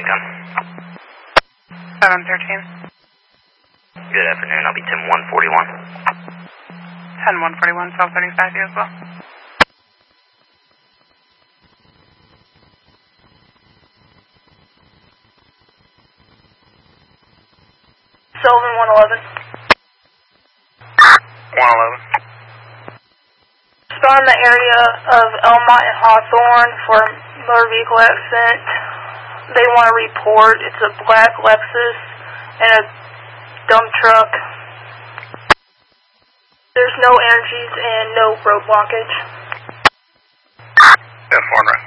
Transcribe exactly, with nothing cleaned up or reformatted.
Lincoln. seven thirteen. Good afternoon, I'll be Tim one forty-one. ten one forty-one, twelve thirty-five, you as well. Sylvan one eleven. one eleven. Star in the area of Elmont and Hawthorne for motor vehicle accident. They want to report. It's a black Lexus and a dump truck. There's no energies and no road blockage. Good, four,